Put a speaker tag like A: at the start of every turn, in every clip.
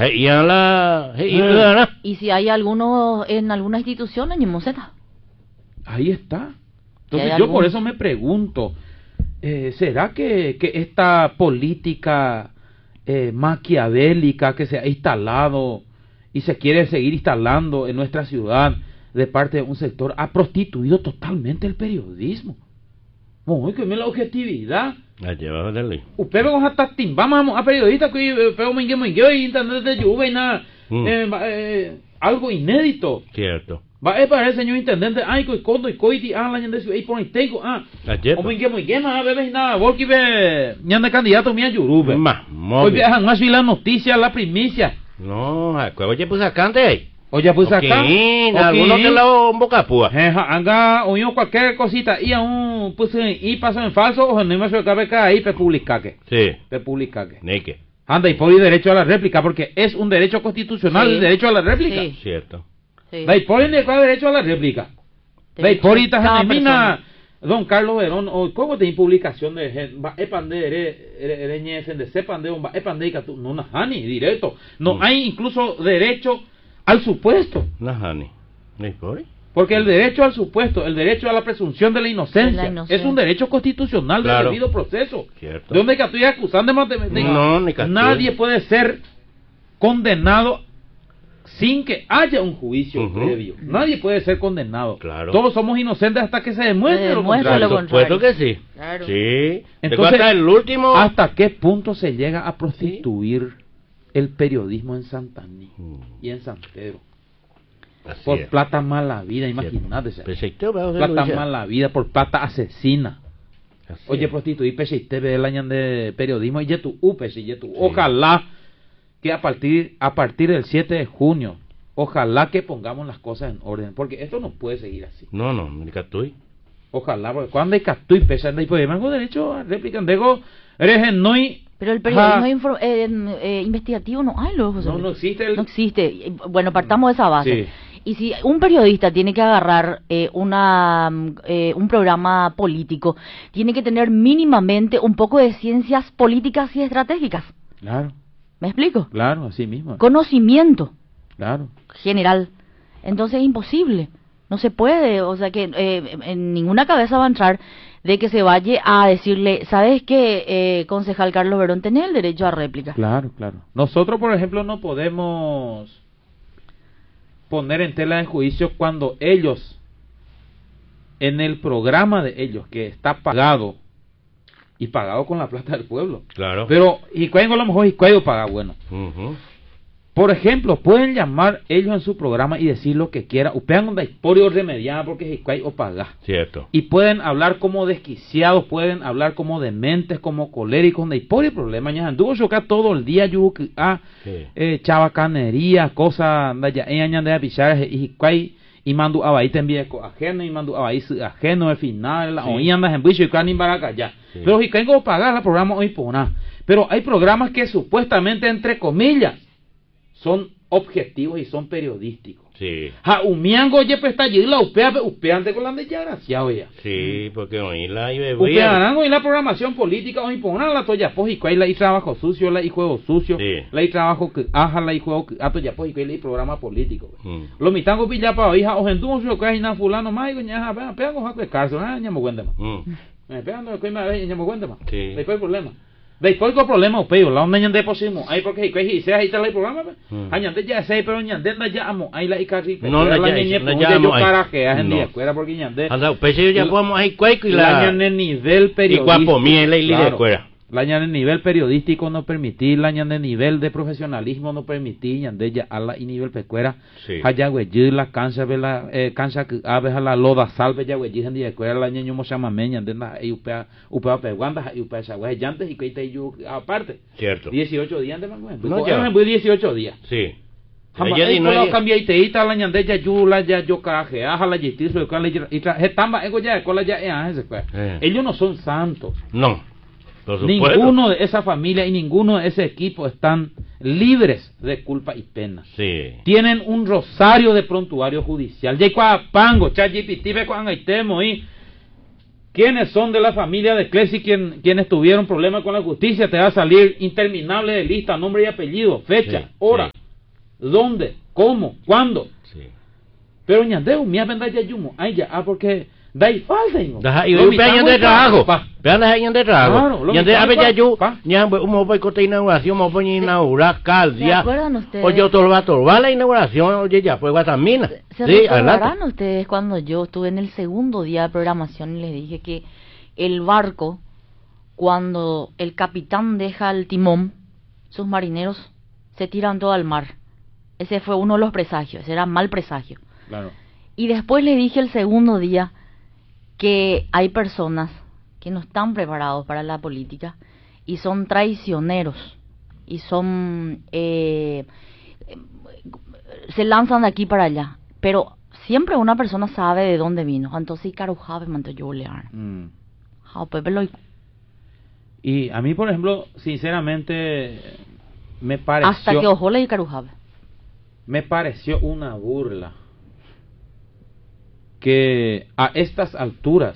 A: Y si hay alguno en alguna institución, en Ñemoseta.
B: Ahí está. Entonces yo por eso me pregunto, ¿será que esta política maquiavélica que se ha instalado y se quiere seguir instalando en nuestra ciudad de parte de un sector ha prostituido totalmente el periodismo? Muy que me la objetividad. Usted vamos a vamos a periodistas que pero me internet de lluvia y nada, algo inédito.
C: Cierto.
B: Va para el señor intendente, ay cuando y coiti la ñande y por ahí tengo o me bebé nada, porque ve ñande candidato mía yurube. Hoy viajan más y la noticia, la primicia.
C: No, oye pues acá ahí.
B: Oye, pues acá,
C: algunos que lo bocapúa.
B: Anga, oye, cualquier cosita, y aún, pues, y paso en falso, o no me suele caber ahí, pe publicar que.
C: Sí.
B: Pe publicar que.
C: Neque.
B: Anda, y por el derecho a la réplica, porque es un derecho constitucional, sí. El derecho a la réplica.
A: Sí.
C: Cierto.
B: Sí. De por el derecho a la réplica. De por ahí está don Carlos Verón, o cómo te publicación de va epande eres de sepande va epande que tú no nahani directo. No hay incluso derecho al supuesto.
C: Nahani.
B: Porque el derecho al supuesto, el derecho a la presunción de la inocencia, es un derecho constitucional del debido proceso.
C: Cierto.
B: ¿De dónde que estoy acusando de
C: no,
B: nadie puede ser condenado sin que haya un juicio previo? Nadie puede ser condenado.
C: Claro.
B: Todos somos inocentes hasta que se demuestre lo contrario.
C: Por supuesto que sí.
A: Claro.
C: Sí.
B: Entonces,
C: hasta el último.
B: ¿hasta qué punto se llega a prostituir el periodismo en Santaní y en San Pedro?
C: Así
B: por
C: es.
B: Plata mala vida, imagínate. Plata mala vida, por plata asesina.
C: Así
B: oye,
C: es.
B: prostituir pecheite ve el año de periodismo y tu ojalá que a partir del 7 de junio, ojalá que pongamos las cosas en orden, porque esto no puede seguir así.
C: No, ni catui.
B: Ojalá, porque cuando hay catui pesa, y pues tengo derecho a réplica, eres en noi.
A: Pero el periodismo investigativo no hay, José.
B: No existe.
A: No existe. Bueno, partamos de esa base.
B: Sí.
A: Y si un periodista tiene que agarrar un programa político, tiene que tener mínimamente un poco de ciencias políticas y estratégicas.
B: Claro.
A: ¿Me explico?
B: Claro, así mismo.
A: Conocimiento.
B: Claro.
A: General. Entonces es imposible. No se puede. O sea que en ninguna cabeza va a entrar de que se vaya a decirle, ¿sabes qué, concejal Carlos Verón, tenés el derecho a réplica?
B: Claro. Nosotros, por ejemplo, no podemos poner en tela de juicio cuando ellos, en el programa de ellos, que está pagado, y pagado con la plata del pueblo.
C: Claro.
B: Pero, y cuando a lo mejor y cuando paga, bueno. Por ejemplo, pueden llamar ellos en su programa y decir lo que quiera. Upean donde historia remediada porque es o paga.
C: Cierto.
B: Y pueden hablar como desquiciados, pueden hablar como dementes, como coléricos, donde hay problema. Ya anduvo chocar todo el día, yo chavacanería, cosas, de pichar y mando a ahí te envíe ajeno y mando a ahí ajeno al final, hoy andas en bicho y canin baraca ya. Pero si tengo pagar el programa hoy por nada. Pero hay programas que supuestamente, entre comillas, son objetivos y son periodísticos.
C: Sí.
B: Umiango ye está allí la upeante con la de ya graciado ya.
C: Sí, porque hoy la
B: upeango y la programación política hoy ponen la toya pues y cuál la y trabajo sucio, la y juego sucio, la y trabajo que la y juego a toya pues y cuál y programa político. Lo mitango pilla para hija o gentumo yo que hay na fulano más y ña peango ha que cárcel, ñamo cuenta más. Peando que me ñamo cuenta más. Después problema. Después el problema upeo la onda ñande posimo ahí porque que se ahí está el programa añande ya sei pero ñande ya amo ahí la icari
C: no la
B: ñe yo caraje a gente escuela porque ñande
C: anda pese ya podemos ahí cueco y la
B: ñande nivel periodístico
C: y guapo miel y de escuela
B: la ñande nivel periodístico no permitir la ñande nivel de profesionalismo no permitir ñande ya ala y nivel pecuera allá güey la cancha ve la cancha que a veces la loda salve ya güey gente de escuela la ñeño mo llama meña ñande y upea peguanda y upea esa güey antes y que te yo aparte
C: cierto
B: 18 días de más
C: no ya
B: me 18 días
C: sí
B: jamás no cambia y te ita la ñande ya yo caraje a la justicia que la y tamba ego ya con la ya ese pues ellos no son santos
C: no.
B: Ninguno de esa familia y ninguno de ese equipo están libres de culpa y pena.
C: Sí.
B: Tienen un rosario de prontuario judicial. Ya pango, chajipitibe cuando estemos y quiénes son de la familia de Clesi quienes tuvieron problemas con la justicia, te va a salir interminable de lista, nombre y apellido, fecha, hora, dónde, cómo, cuándo. Sí. Pero ñandeu, mi apenda ya yumo, ay ya, porque dai falta ingo.
C: Y un peña de trabajo. Vean las años de trabajo. Y antes a ya yo, ya un poco de inauguración, me voy a inaugurar caldia.
A: ¿Se acuerdan ustedes?
C: Oye, torba la inauguración, oye, ya fue Guatamina.
A: ¿Se recordarán ustedes cuando yo estuve en el segundo día de programación y les dije que el barco, cuando el capitán deja el timón, sus marineros se tiran todo al mar? Ese fue uno de los presagios, ese era mal presagio.
B: Claro.
A: Y después le dije el segundo día que hay personas que no están preparados para la política y son traicioneros y son se lanzan de aquí para allá, pero siempre una persona sabe de dónde vino. Entonces Carujabe manto yo lear.
B: Y a mí, por ejemplo, sinceramente me pareció,
A: hasta que Ojola y Carujabe,
B: me pareció una burla que a estas alturas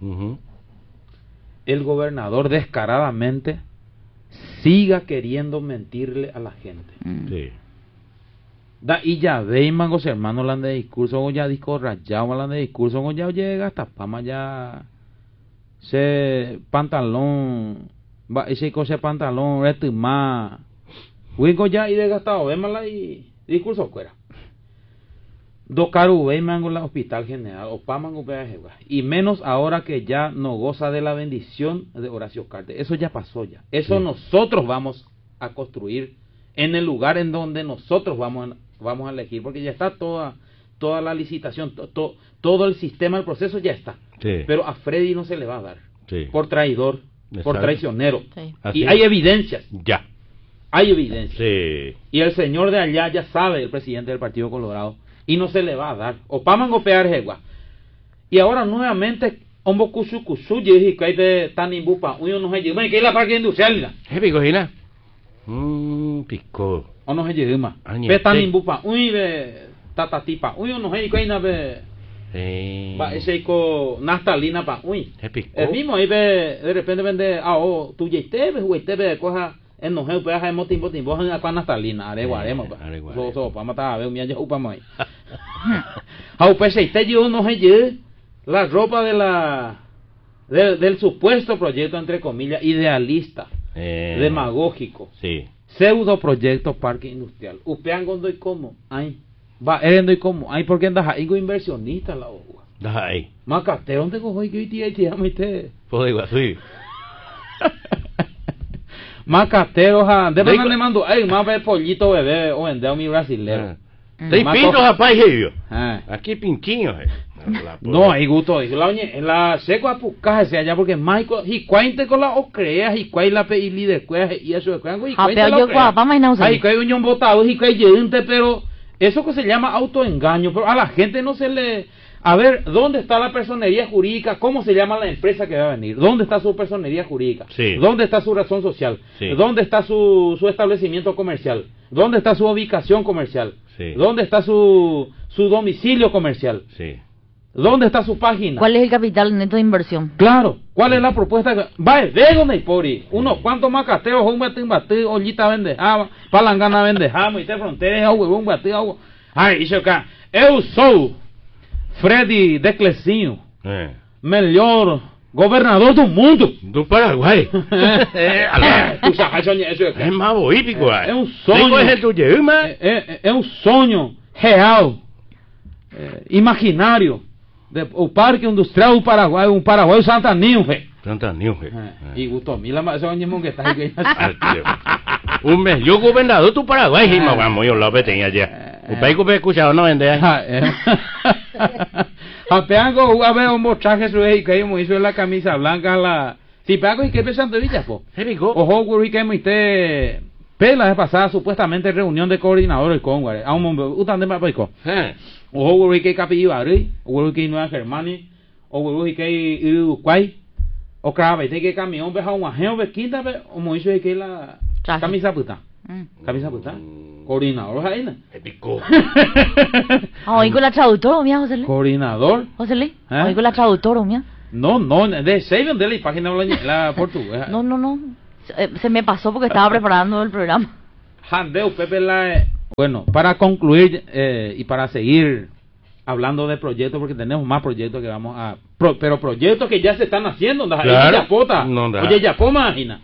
B: el gobernador descaradamente siga queriendo mentirle a la gente.
C: Sí.
B: Da y ya ve mangos hermanos la de discurso o ya disco rayado la de discurso o ya llega hasta pama ya se pantalón va ese cosa pantalón retuma huico ya y desgastado ve mala y discurso fuera. Do caru ve mango la hospital general o pa mango y menos ahora que ya no goza de la bendición de Horacio Cartes. Eso ya pasó ya. Eso nosotros vamos a construir en el lugar en donde nosotros vamos a elegir, porque ya está toda la licitación, todo el sistema, el proceso ya está.
C: Sí.
B: Pero a Freddy no se le va a dar.
C: Sí.
B: Por traidor, por traicionero.
A: Sí.
B: Y hay evidencias.
C: Ya.
B: Hay evidencias.
C: Sí.
B: Y el señor de allá ya sabe, el presidente del Partido Colorado, y no se le va a dar. O paman golpear jegua. Y ahora nuevamente hombo kusu y dije que hay de tan imbupa, uno no se lleva, que es la parque industrial.
C: ¿Qué pico, Gina? Pico.
B: O no se lleva. Ve tan imbupa, uy de tatatipa, uno no se lleva be. Va ese co nastalina pa, uy. El mismo ahí ve de repente vende tu yeite be coja en no se puede hacer motimbo en la nastalina, areguaremos pa. So pa matar a ver un ya upa mai. Au pues este yo no se lleva la ropa del supuesto proyecto entre comillas idealista, demagógico, pseudo proyecto parque industrial. Upean gondo y como, ay, va erendo y como, ay porque andas ahí con inversionista la agua.
C: Da ahí.
B: Macate, ¿dónde cojo y que te llama usted?
C: Puedo así.
B: Macatero, ja, después me mando, ay, más ver pollito bebé o vender mi brasilero.
C: Seis pintos, rapaz, yo. Aquí pinquinhos,
B: no, hay gusto. En la seco a pucaje se allá porque Michael y cuente con la ocreas y cuál la pe líder cueje y eso de cuango y cuente la ocrea. Ay, que hay un botado y que hay gente, pero eso que se llama autoengaño, pero a la gente no se le. A ver, ¿dónde está la personería jurídica? ¿Cómo se llama la empresa que va a venir? ¿Dónde está su personería jurídica?
C: Sí.
B: ¿Dónde está su razón social?
C: Sí.
B: ¿Dónde está su establecimiento comercial? ¿Dónde está su ubicación comercial?
C: Sí.
B: ¿Dónde está su domicilio comercial?
C: Sí.
B: ¿Dónde está su página?
A: ¿Cuál es el capital neto de inversión?
B: Claro, ¿cuál es la propuesta? Va, de donde pori. Unos cuantos macateos, un bate, ollita vendejaba, palangana vendejamos, y te fronteras, un bate, ay, isso acá. Eu sou Freddy de Clecinho, melhor governador do mundo.
C: Do Paraguai.
B: É
C: mais boípico,
B: é um sonho. É um sonho real, imaginário. O Parque Industrial do Paraguai, um Paraguai Santaninho, velho.
C: Santaninho, velho.
B: E o Tomila, mas é onde que está aí.
C: O melhor governador do Paraguai, irmão, vamos, eu logo tenho já. O país que eu escuchado não vende.
B: Apeango, a ver, un mochaje su que hay hizo la camisa blanca la. Si pago y que pensando Villa, po. Ojo, güey, que me te pela vez pasada supuestamente reunión de coordinadores con güey. A un utan de papico. Ojo, güey, que capillari, o güey que no es Germani, o güey que Uruguay. O crave, te que camión beja un ajeo de quinta vez, o mo hizo que la camisa puta. Camisa puta. Coordinador ahí, ¿no?
C: Épico.
A: Oigo la traductora, mía, José Luis.
B: Coordinador.
A: José Luis. Oigo la traductora, mía.
B: No, de Seven de la página la portuguesa.
A: No. Se me pasó porque estaba preparando el programa.
B: Handeu, Pepe la... Bueno, para concluir y para seguir hablando de proyectos, porque tenemos más proyectos que vamos a... pero proyectos que ya se están haciendo.
C: Claro.
B: Oye, Yapó, imagina.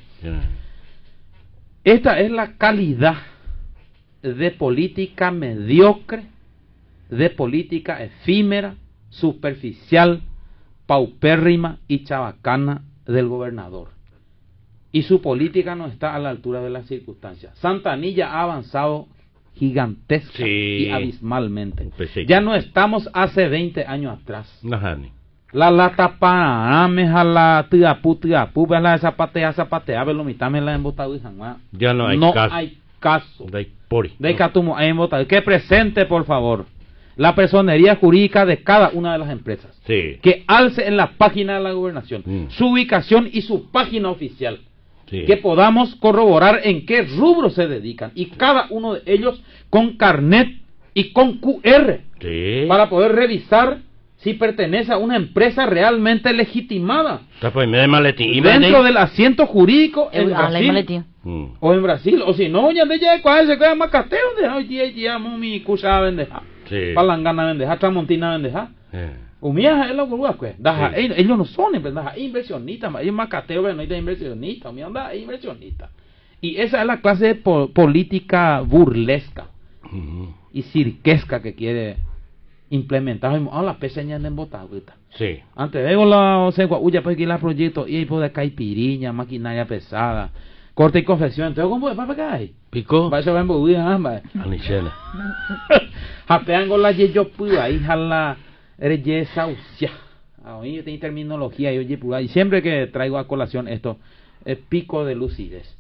B: Esta es la calidad de política mediocre, de política efímera, superficial, paupérrima y chabacana del gobernador. Y su política no está a la altura de las circunstancias. Santanilla ha avanzado gigantesca y abismalmente. Ya no estamos hace 20 años atrás. La lata parameja, la tiapu, la zapatea, lo mitame la embotado y jamás.
C: Ya no hay caso.
B: Hay caso.
C: De
B: catumo hay embotado. Que presente, por favor, la personería jurídica de cada una de las empresas.
C: Sí.
B: Que alce en la página de la gobernación su ubicación y su página oficial. Sí. Que podamos corroborar en qué rubro se dedican. Y cada uno de ellos con carnet y con QR.
C: Sí.
B: Para poder revisar si pertenece a una empresa realmente legitimada. Dentro del asiento jurídico en Brasil. O en Brasil. O si no, ya de ya cuál se queda más cateo de hoy día mi cucha vendeja. Palangana vendeja, Tramontina vendeja. Umia es lo que ellos no son inversionistas, ellos macateo, pero no hay inversionistas, inversionistas. Y esa es la clase de política burlesca y cirquesca que quiere implementar. La peseña en botagüita.
C: Sí.
B: Antes de la uya pues que la proyecto y de caipiriña, maquinaria pesada, corte y confección, entonces cómo va para acá.
C: Pico.
B: Va eso va en boduya,
C: Anichela.
B: Japean con la yo pude ahí jala eres desahucia. Yo tengo terminología y siempre que traigo a colación esto, es pico de lucidez.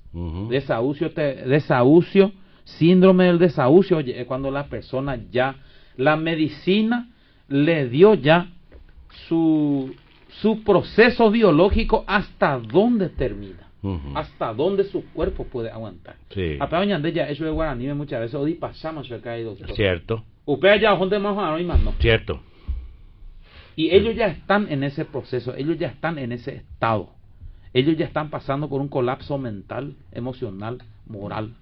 B: Desahucio, síndrome del desahucio, es cuando la persona ya, la medicina le dio ya su proceso biológico hasta dónde termina, hasta dónde su cuerpo puede aguantar.
C: Sí.
B: Ya eso es guaraní muchas veces, o di pasamos yo he caído.
C: Cierto.
B: Upea ya donde más y más no.
C: Cierto.
B: Y ellos ya están en ese proceso, ellos ya están en ese estado. Ellos ya están pasando por un colapso mental, emocional, moral.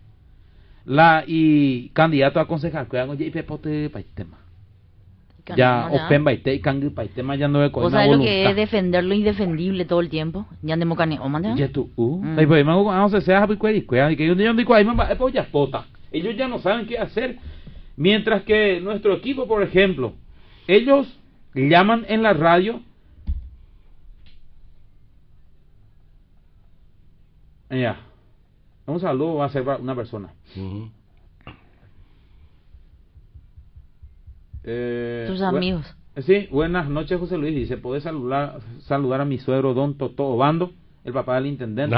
B: Y candidato a concejal, que hago ya pepote paitema. Ya open baite y cangue paitema ya no ve con
A: una voluntad. ¿Vos sabés lo que es defender lo indefendible todo el tiempo? Ya en democracia, ¿o manda?
B: Ya tú, pues vamos a hacer y que yo digo ahí pues ya pota. Ellos ya no saben qué hacer. Mientras que nuestro equipo, por ejemplo, ellos llaman en la radio. Ya. Un saludo va a ser para una persona.
A: Tus amigos.
B: Sí, buenas noches, José Luis. Dice, ¿podés saludar a mi suegro Don Toto Obando, el papá del intendente?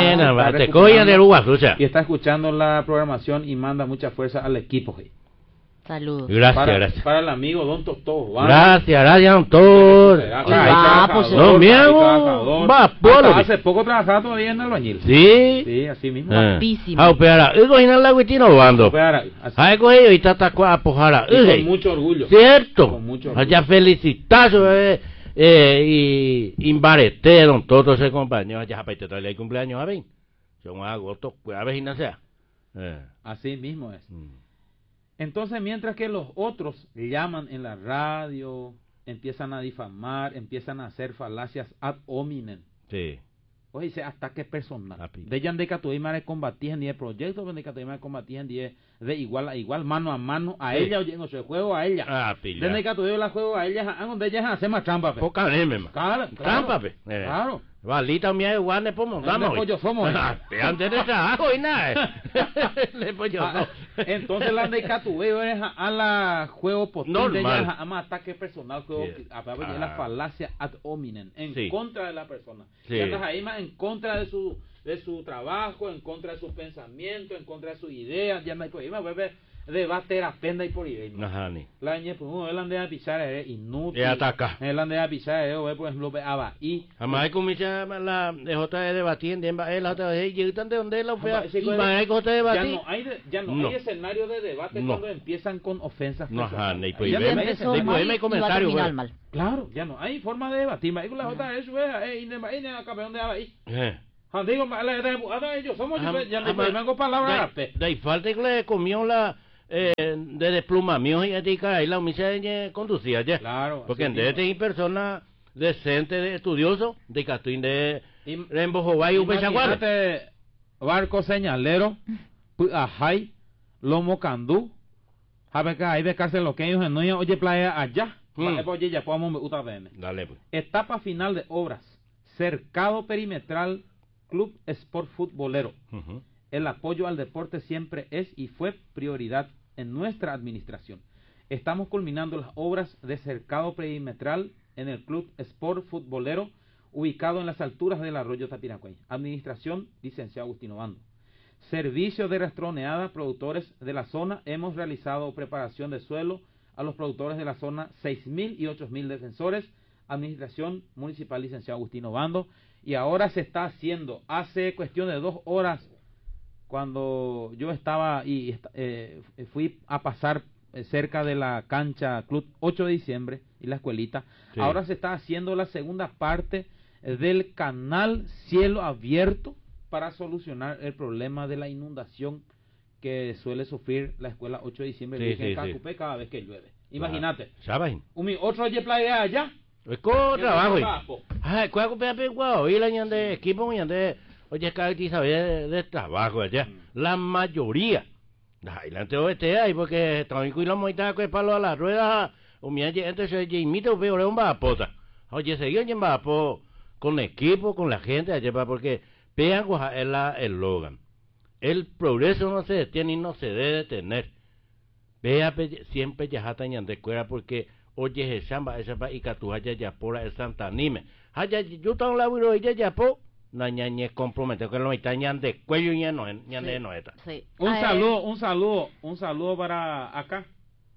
B: Y está escuchando la programación y manda mucha fuerza al equipo.
A: Saludos.
C: Gracias.
B: Para el amigo Don Toto.
C: Gracias, Don Toto. No, miau.
B: Hace poco trabajaba todavía en albañil.
C: Sí,
B: así mismo.
A: Guapísimo.
C: Y con
B: mucho orgullo.
C: Cierto. Allá felicitazo, y imbarete, Don Toto, ese compañero. Allá te trae el cumpleaños a ver. Son agosto, a ver si no sea.
B: Así mismo es. Entonces, mientras que los otros llaman en la radio, empiezan a difamar, empiezan a hacer falacias ad hominem.
C: Sí.
B: Oye, dice ataque personal. De ella de Catuimar combatían de proyectos, de Catuimar combatían de igual a igual, mano a mano, a ella, oye, no se juego a ella. De Catuimar la juego a ella, donde ellas hacen más trampa.
C: Poca trampa,
B: Claro.
C: Valita mía igual le podemos damos.
B: Pollo somos.
C: Antes de trabajo y nada.
B: Entonces la de Catubeo es a la juego potente, a más ataque personal, a la falacia ad hominem, en contra de la persona. Ya estás ahí más en contra de su de su trabajo, en contra de sus pensamientos, en contra de sus ideas, ya me debate la penda y por ahí. La ñe pues él ande a pisar es inútil.
C: Ataca.
B: Él ande a pisar por ejemplo y
C: jamás comienza la J de debatir en la otra vez y de donde la fea y va a J de debatir.
B: Ya no hay escenario de debate cuando empiezan con ofensas.
C: No, y
B: pues
C: después comentario
A: mal.
B: Claro, ya no hay forma de debatir. La J eso es campeón de ahí. Digo, ellos somos ya no vengo palabras.
C: De falta que le comió la de desplumamiento y ética y la omisión conducía ya.
B: Claro.
C: Porque en de persona decente, de estudioso, de Catuín de Embojobay y
B: Pechaguare. Barco señalero, ajay, lomo candú, jabeca ahí de cárcel lo que ellos en noya oye playa allá. Oye ya podemos UTVM.
C: Dale pues.
B: Etapa final de obras. Cercado perimetral Club Sport Futbolero. El apoyo al deporte siempre es y fue prioridad en nuestra administración. Estamos culminando las obras de cercado perimetral en el Club Sport Futbolero, ubicado en las alturas del arroyo Tapiracuay. Administración, licenciado Agustín Obando. Servicio de rastroneada, productores de la zona. Hemos realizado preparación de suelo a los productores de la zona, 6.000 y 8.000 defensores. Administración municipal, licenciado Agustín Obando. Y ahora se está haciendo, hace cuestión de 2 horas, cuando yo estaba y fui a pasar cerca de la cancha Club 8 de diciembre y la escuelita, sí. Ahora se está haciendo la segunda parte del canal cielo abierto para solucionar el problema de la inundación que suele sufrir la escuela 8 de diciembre en Cacupé cada vez que llueve. Imagínate.
C: ¿Sabes?
B: Otro playa allá.
C: Es con trabajo. Ay, ¿cuál es el y la ñande equipo ñande? Oye, cada sabe de trabajo allá. La mayoría. Ay, la anteo ahí porque también cuidamos moita que palo a la rueda. O mi entonces yo imito veo un vapota. Oye, seguía en vapo con equipo, con la gente allá porque vean el Logan. El progreso no se detiene y no se debe detener. Vea siempre ya jata ñande cuera porque oye esa y catuaya ya por el Santa Anime. Haya yo tan la viro ella ya po na ñañe compromete con lo itañan de cuello y no está.
B: Sí. Un saludo para acá.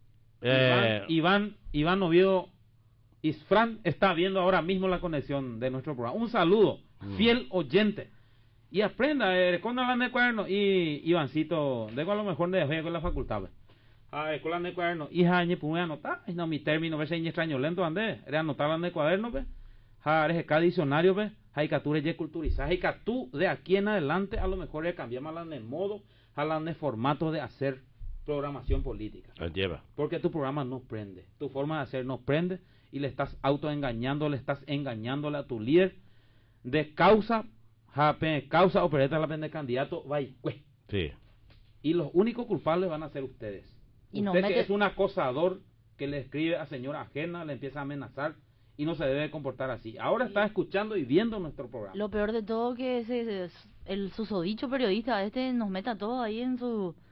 B: Iván Oviedo Isfran está viendo ahora mismo la conexión de nuestro programa. Un saludo, fiel oyente. Y aprenda, con el cuaderno y Ivancito, dejo a lo mejor de con la facultad. Escuela de cuaderno, hija, ñe pude anotar, no mi término, ve se extraño lento, ande, era anotar en el cuaderno, ve, eres cada diccionario, ve, hay que tú eres culturizar, hay que tú de aquí en adelante, a lo mejor ya cambiamos la de modo, a la de formato de hacer programación política.
C: Lleva.
B: Porque tu programa no prende, tu forma de hacer no prende, y le estás autoengañando, le estás engañándole a tu líder de causa opereta la pende candidato, vaya,
C: sí.
B: Y los únicos culpables van a ser ustedes. Y usted que es un acosador que le escribe a señora ajena, le empieza a amenazar y no se debe comportar así. Ahora está escuchando y viendo nuestro programa.
A: Lo peor de todo que el susodicho periodista nos meta todo ahí en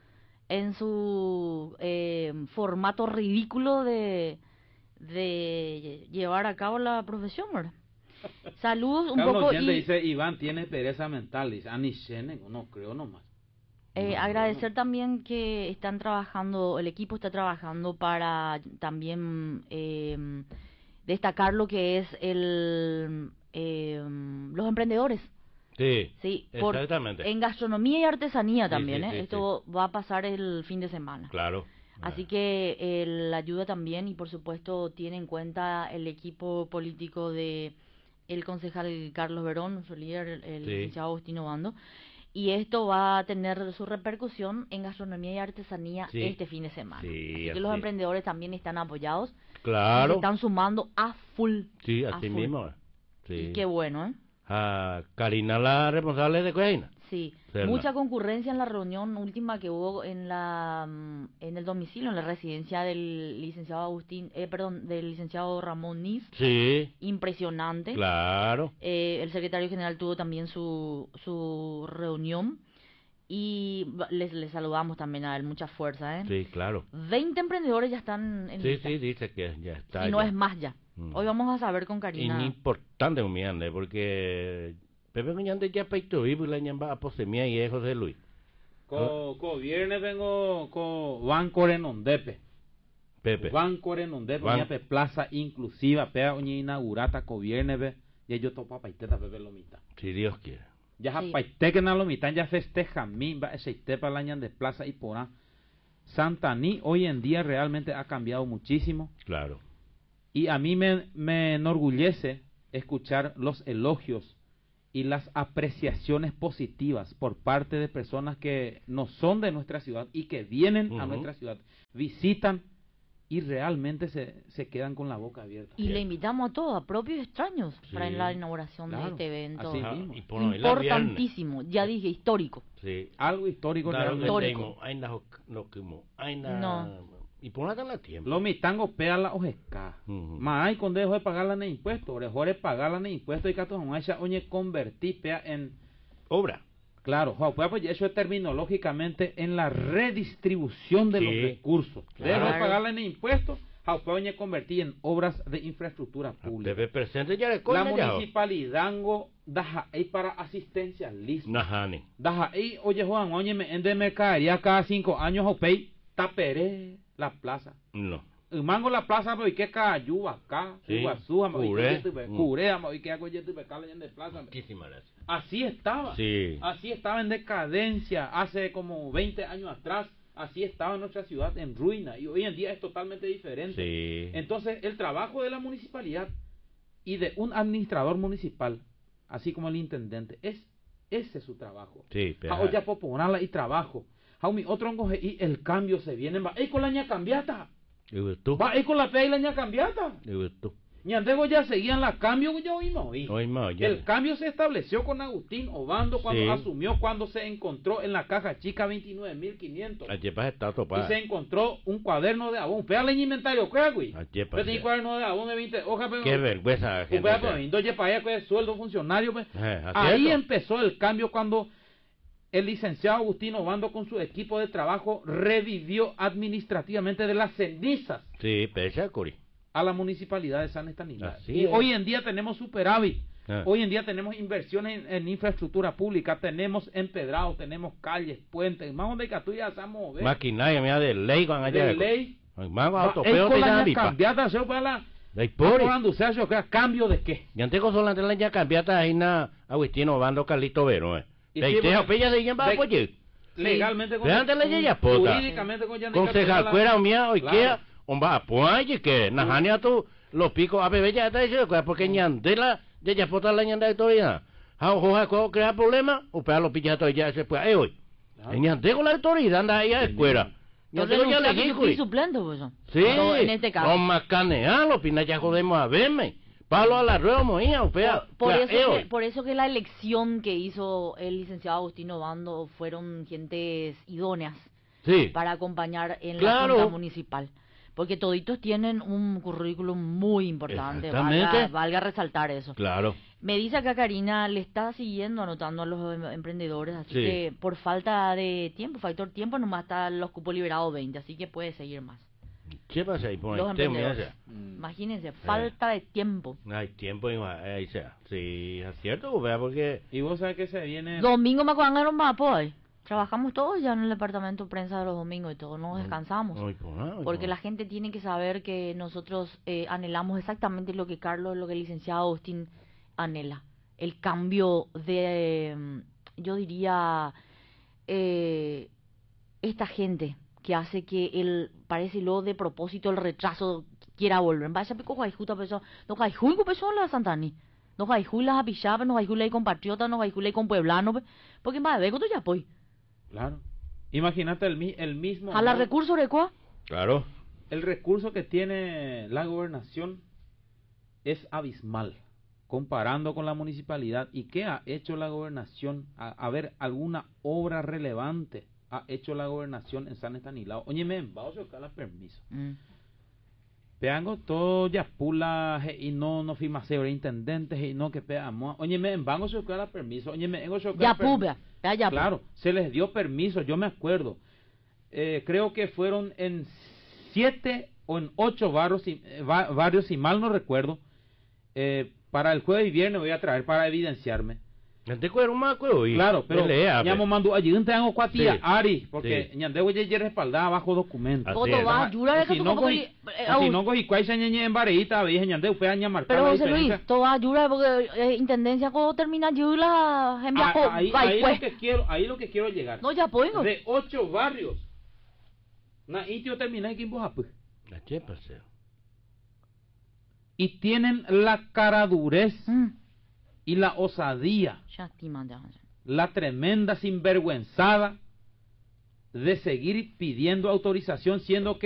A: su formato ridículo de llevar a cabo la profesión, ¿verdad? Saludos un
B: Carlos
A: poco
B: Allende dice Iván tiene pereza mental, dice no creo nomás.
A: Agradecer también que están trabajando, el equipo está trabajando para también destacar lo que es los emprendedores.
C: Sí, exactamente.
A: En gastronomía y artesanía también,
C: sí,
A: esto va a pasar el fin de semana.
C: Claro.
A: Así que la ayuda también y por supuesto tiene en cuenta el equipo político de el concejal Carlos Verón, su líder, el licenciado Agustín Obando. Y esto va a tener su repercusión en gastronomía y artesanía este fin de semana. Así que los emprendedores también están apoyados.
C: Claro.
A: Se están sumando a full.
C: Sí, así mismo. Sí.
A: Y qué bueno,
C: Karina, la responsable de Coaina.
A: Sí, mucha concurrencia en la reunión última que hubo en el domicilio, en la residencia del licenciado del licenciado Ramón Nis.
C: Sí.
A: Impresionante.
C: Claro.
A: El secretario general tuvo también su reunión y les saludamos también a él, mucha fuerza,
C: Sí, claro.
A: 20 emprendedores ya están en lista.
C: Sí, dice que ya está.
A: Y no es más ya. Hoy vamos a saber con Karina.
C: Es importante, humillante, porque Pepe Cañante ya peito y la ñamba aposemia y José Luis.
B: Co viernes vengo co Banco Renondepe.
C: Pepe.
B: Banco Renondepe, pe plaza inclusiva, pea oñi inaugurata co viernes ve, y yo topa paiteta Pepe Lomita.
C: Si Dios quiere.
B: Ya sí. Paite que na Lomita ya festeja mimba ese tepa la ñan de plaza y porá. Santaní hoy en día realmente ha cambiado muchísimo.
C: Claro.
B: Y a mí me enorgullece escuchar los elogios y las apreciaciones positivas por parte de personas que no son de nuestra ciudad y que vienen a nuestra ciudad, visitan y realmente se quedan con la boca abierta.
A: Y le invitamos a todos, a propios extraños, para la inauguración de este evento.
B: Así mismo.
A: Importantísimo, ya dije, histórico.
C: Sí.
B: Algo histórico.
A: Histórico.
C: No. Y ponla en la tiempo.
B: Lo mitango pea la ojeca. Más con dejo de pagarla en impuestos, mejor es pagarla en impuestos y que todos oye convertir pea en
C: obra.
B: Claro, pues eso es terminológicamente en la redistribución de los recursos. Claro. Dejo de pagarla en impuestos, oye convertir en obras de infraestructura pública.
C: Debe presente ya
B: la municipalidad daja ahí para asistencialismo.
C: Najani.
B: Daja ahí, oye Juan, oye me ende mercadería cada 5 años opey taperé la plaza.
C: No.
B: Mango la plaza, pero que cayú acá, Iguazú, Curea, y que hago yetu becala en de plaza. Así estaba.
C: Sí.
B: Así estaba en decadencia hace como 20 años atrás. Así estaba nuestra ciudad en ruina y hoy en día es totalmente diferente.
C: Sí.
B: Entonces, el trabajo de la municipalidad y de un administrador municipal, así como el intendente, ese es su trabajo.
C: Sí,
B: pero ya poponala y trabajo. Mi otro ngoje y el cambio se viene, va con la ña cambiata. Va con la fe y la ña cambiata. Ñandego ya seguían la cambio, ya oímos. El cambio se estableció con Agustín Obando cuando asumió, cuando se encontró en la caja chica 29.500. Y se encontró un cuaderno de abono. Pégale en inventario, ¿qué güey?
C: Pero
B: un cuaderno de abono de 20 hojas.
C: Qué vergüenza, gente.
B: Entonces, para allá, sueldo funcionario. Ahí empezó el cambio cuando el licenciado Agustín Obando con su equipo de trabajo revivió administrativamente de las cenizas.
C: Sí, pesa, Cori.
B: A la municipalidad de San Estanislao. Y hoy en día tenemos superávit. Hoy en día tenemos inversiones en infraestructura pública, tenemos empedrados, tenemos calles, puentes, más donde Catuya estamos ver.
C: Maquinaria, mira, de ley van allá.
B: De ley.
C: Más autopeo
B: que ya cambiada, se para la cambio de qué.
C: Ya tengo solamente la ya cambiada ahí na Agustín Obando Carlito Vero, Pella de quién va a apoyar.
B: Legalmente
C: jurídicamente concejal fuera mía hoy queda va apoye que najania tú los picos a bebé ya está diciendo porque ñandela ya pota la ñanda todavía ¿Cómo crea problema o para los pillatos ya se puede hoy ñande con la autoridad anda ahí a escuela
A: entonces ya le estoy suplendo pues
C: sí en este caso los macanean los pinas ya jodemos a verme Pablo a la rueda moía o pea
A: por eso que la elección que hizo el licenciado Agustín Obando fueron gentes idóneas para acompañar en la Junta Municipal. Porque toditos tienen un currículum muy importante, valga resaltar eso.
C: Claro.
A: Me dice acá Karina, le está siguiendo anotando a los emprendedores, así que por falta de tiempo, factor tiempo, nomás están los cupos liberados 20, así que puede seguir más.
C: ¿Qué pasa ahí?
A: Los emprendedores. Imagínense, falta de tiempo.
C: Hay tiempo, ahí sea. Sí, es cierto, porque...
B: Y vos sabés que se viene...
A: Domingo me acuerdan más, pues. Trabajamos todos ya en el departamento de prensa de los domingos y todo, no descansamos. Porque la gente tiene que saber que nosotros anhelamos exactamente lo que Carlos, lo que el licenciado Agustín anhela. El cambio de, yo diría, esta gente que hace que parece lo de propósito el retraso quiera volver. Vaya pico justa persona, no hay jugo persona la Santani. No hay jugo las apichadas, no hay jugo con patriota, no hay jugo con pueblano, porque va de ya pues.
B: Claro. Imagínate el mismo...
A: ¿A la recurso de cuál?
C: Claro.
B: El recurso que tiene la gobernación es abismal, comparando con la municipalidad. ¿Y qué ha hecho la gobernación? A ver, alguna obra relevante ha hecho la gobernación en San Estanislao. Oye, vamos a buscar los permisos. Peango todo ya pula y no firma sobre intendentes y no que peamos. Oye, vamos a buscar los permisos. Oye,
A: ya puba.
B: Claro, se les dio permiso, yo me acuerdo. Creo que fueron en 7 o en 8 barrios, si mal no recuerdo. Para el jueves y viernes voy a traer para evidenciarme. Claro, pero ñamo mando allí un tengo cuatía
C: Sí.
B: Ari, porque
C: Sí.
B: ñandego ye respaldada bajo documentos.
C: Así
A: Todo
C: es.
A: va, ayuda
B: Si no cogí, si no cogí cuál se ñeñe en bareita, dije ñandego fue a marcar
A: pero
B: la
A: José Luis,
B: diferencia.
A: todo ayuda porque intendencia cuando termina ayuda envía
B: Ahí lo que quiero llegar.
A: no ya puedo.
B: De 8 barrios. Na itio termina aquí en Bojapú. Y tienen la caradurez y la osadía,
A: Ya te manda.
B: la tremenda sinvergüenzada de seguir pidiendo autorización, siendo que